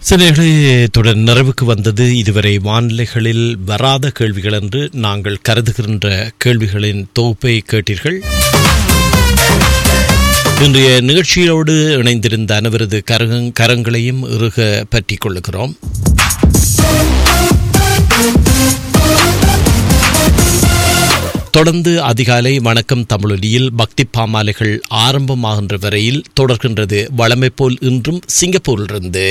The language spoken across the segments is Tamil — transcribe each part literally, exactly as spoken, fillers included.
சிலர்களே தொடர் நிறைவுக்கு வந்தது இதுவரை வானிலைகளில் வராத கேள்விகள் என்று நாங்கள் கருதுகின்ற கேள்விகளின் தொகுப்பை கேட்டீர்கள். இன்றைய நிகழ்ச்சியோடு இணைந்திருந்த அனைவரது கரங்களையும் இறுக பற்றிக் கொள்ளுகிறோம். தொடர்ந்து அதிகாலை வணக்கம் தமிழொலியில் பக்தி பாமாலைகள் ஆரம்பமாகின்ற வரையில் தொடர்கின்றது வழமை போல் இன்றும் சிங்கப்பூரிலிருந்து.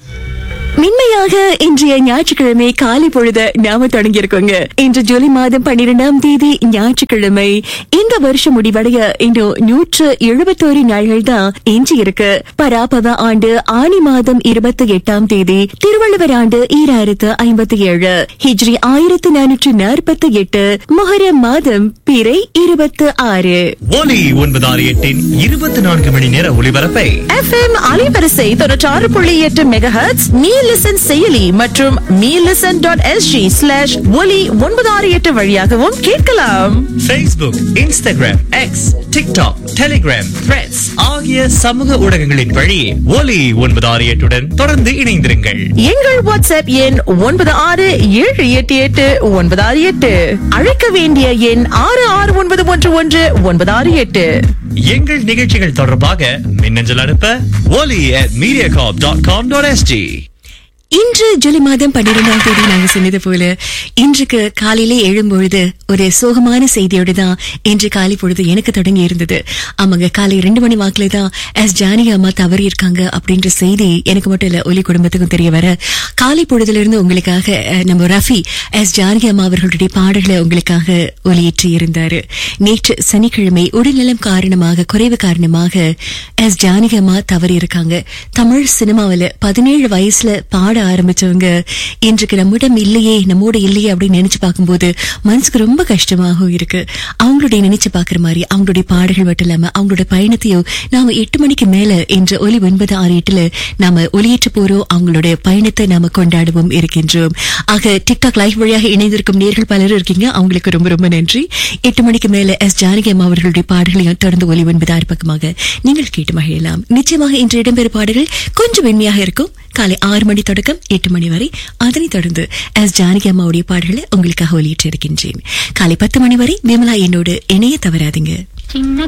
மென்மையாக இன்றைய ஞாயிற்றுக்கிழமை காலை பொழுத நாம தொடங்கியிருக்கோங்க. இன்று ஜூலை மாதம் பன்னிரெண்டாம் தேதி ஞாயிற்றுக்கிழமை. இந்த வருஷம் முடிவடைய இன்னும் நூற்று எழுபத்தோரு நாள்கள் தான் எஞ்சி இருக்கு. பராபவ ஆண்டு ஆனி மாதம் இருபத்தி எட்டாம் தேதி, திருவள்ளுவர் ஆண்டு ஈராயிரத்து ஐம்பத்தி ஏழு, ஹிஜ்ரி ஆயிரத்து நானூற்று நாற்பத்தி எட்டு, மொஹரம் மாதம் பிறை இருபத்தி ஆறு. ஒலி ஒன்பது ஆறு எட்டின் இருபத்தி நான்கு மணி நேர ஒளிபரப்பை எஃப் எம் அலைவரிசை தொண்ணூற்றாறு புள்ளி எட்டு மெகாஹெர்ட்ஸ் மீ லிசன் செயலி மற்றும் me listen dot SG slash ஒலி ஒன்பது ஆறு எட்டு வழியாகவும் கேட்கலாம். Facebook, Instagram, X, TikTok, Telegram, Threads ஆகிய சமூக ஊடகங்களின் வழி ஒலி ஒன்பது ஆறு எட்டுடன் தொடர்ந்து இணைந்திருங்கள். எங்கள் வாட்ஸ்அப் எண் ஒன்பது ஆறு ஏழு எட்டு எட்டு ஒன்பது ஆறு எட்டு. அழைக்க வேண்டிய எண் ஆறு ஆறு ஒன்பது ஒன்று ஒன்று ஒன்பது ஆறு எட்டு. எங்கள் நிகழ்ச்சிகள் தொடர்பாக மின்னஞ்சல் அனுப்ப ஒலி at மீடியாகார்ப் dot com dot SG. இன்று ஜூலை மாதம் பன்னிரெண்டாம் தேதி நாங்க சொன்னது போல இன்றைக்கு காலையிலே எழும்பொழுது ஒரு சோகமான செய்தியோடு தான் இன்று காலை பொழுது எனக்கு தொடங்கி இருந்தது. ஆமாங்க, காலை ரெண்டு மணி வாக்குல தான் எஸ் ஜானகி அம்மா தவறி இருக்காங்க அப்படின்ற செய்தி எனக்கு மட்டும் இல்ல, ஒலி குடும்பத்துக்கும் தெரிய வர காலை பொழுதுல இருந்து உங்களுக்காக நம்ம ரஃபி எஸ் ஜானகி அம்மா அவர்களுடைய பாடல்களை உங்களுக்காக ஒலியேற்றி இருந்தாரு. நேற்று சனிக்கிழமை உடல்நலம் காரணமாக குறைவு காரணமாக எஸ் ஜானகி அம்மா தவறி இருக்காங்க. தமிழ் சினிமாவில பதினேழு வயசுல பாட ஆரம்பிச்சவங்க இன்றைக்கு நம்மிடம் இல்லையே, நம்மோட இல்லையே அப்படின்னு நினைச்சு பார்க்கும்போது மனசுக்கு ரொம்ப கஷ்டமாகவும் இருக்கு. அவங்களுடைய நினைச்சு பாக்குற மாதிரி அவங்களுடைய பாடல்கள் மட்டும் இல்லாம அவங்களோட பயணத்தையும் நாம எட்டு மணிக்கு மேல இன்று ஒலி ஒன்பது ஆறு எட்டுல நாம ஒலியேற்ற போறோம். அவங்களுடைய பயணத்தை நாம கொண்டாடவும் இருக்கின்றோம். ஆக டிக்டாக் லைவ் வழியாக இணைந்திருக்கும் நேர்கள் பலரும் இருக்கீங்க, அவங்களுக்கு ரொம்ப ரொம்ப நன்றி. எட்டு மணிக்கு மேல எஸ் ஜானகி அம்மா அவர்களுடைய பாடல்களையும் தொடர்ந்து ஒலி ஒன்பது ஆறு பக்கமாக நீங்கள் கேட்டு மகிழலாம். நிச்சயமாக இன்று இடம்பெறும் பாடல்கள் கொஞ்சம் மென்மையாக இருக்கும். காலை ஆறு மணி தொடக்கம் எட்டு மணி வரை. அதனைத் தொடர்ந்து எஸ் ஜானகி அம்மாவுடைய பாடல்களை உங்களுக்காக ஒலியிட்டு இருக்கின்றேன். காலை பத்து மணி வரை விமலா என்னோடு இணைய தவறாதீங்க.